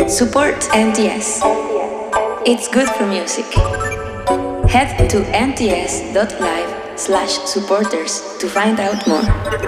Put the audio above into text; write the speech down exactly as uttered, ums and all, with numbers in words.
Support N T S. It's good for music. Head to nts.live slash supporters to find out more.